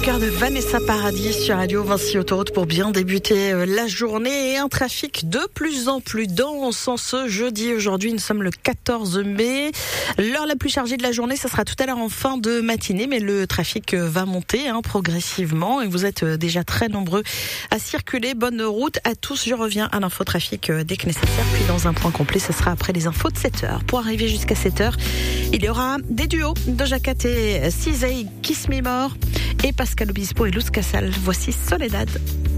cœur de Vanessa Paradis sur Radio Vinci Autoroute pour bien débuter la journée et un trafic de plus en plus dense en ce jeudi. Aujourd'hui, nous sommes le 14 mai. L'heure la plus chargée de la journée, ça sera tout à l'heure en fin de matinée, mais le trafic va monter progressivement et vous êtes déjà très nombreux à circuler. Bonne route à tous. Je reviens à l'infotrafic dès que nécessaire, puis dans un point complet, ce sera après les infos de 7h. Pour arriver jusqu'à 7h, il y aura des duos Doja Cat et Cizé, Kiss Me More et Pascal Obispo et Luz Casal. Voici Soledad.